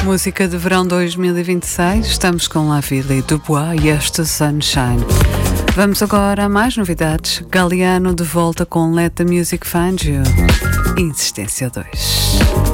Música de verão 2026, estamos com La Ville e Dubois e este Sunshine. Vamos agora a mais novidades. Galliano de volta com Let the Music Find You. Insistência 2.